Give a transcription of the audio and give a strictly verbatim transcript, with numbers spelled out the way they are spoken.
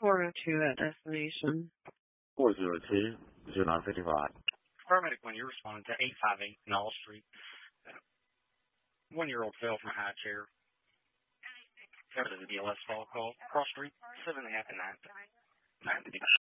four oh two at destination. four zero two, zero nine five five. Paramedic one, you're responding to eight five eight Knoll Street. One-year-old fell from a high chair. That was a B L S fall call. Cross Street, seven and a half and nine.